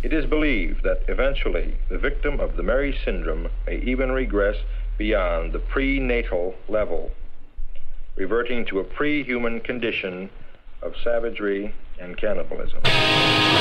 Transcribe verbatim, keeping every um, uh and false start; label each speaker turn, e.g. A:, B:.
A: It is believed that eventually the victim of the Mary syndrome may even regress beyond the prenatal level, reverting to a pre-human condition of savagery and cannibalism.